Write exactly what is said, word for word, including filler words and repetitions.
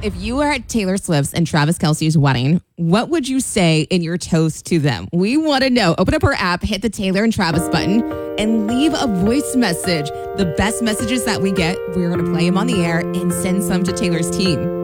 If you were at Taylor Swift's and Travis Kelce's wedding, what would you say in your toast to them? We want to know. Open up our app, hit the Taylor and Travis button, and leave a voice message. The best messages that we get, we're going to play them on the air and send some to Taylor's team.